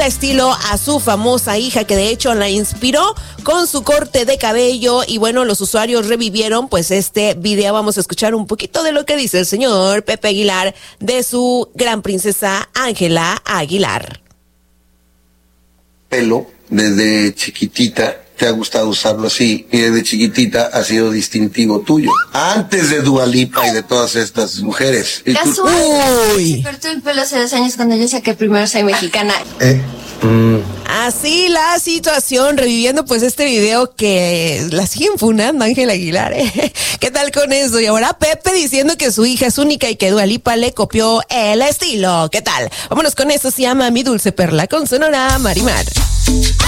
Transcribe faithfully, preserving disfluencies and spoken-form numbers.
estilo a su famosa hija, que de hecho la inspiró con su corte de cabello. Y bueno, los usuarios revivieron pues este video. Vamos a escuchar un poquito de lo que dice el señor Pepe Aguilar de su gran princesa Ángela Aguilar. Pelo, desde chiquitita te ha gustado usarlo así, y desde chiquitita ha sido distintivo tuyo. Antes de Dua Lipa y de todas estas mujeres. Y tú... Uy. Se cortó el pelo hace dos años cuando yo saqué Primero Soy Mexicana. Eh. Mm. Así la situación, reviviendo pues este video que la siguen funando Ángela Aguilar, ¿eh? ¿Qué tal con eso? Y ahora Pepe diciendo que su hija es única y que Dua Lipa le copió el estilo. ¿Qué tal? Vámonos con eso, se llama Mi Dulce Perla con Sonora Marimar.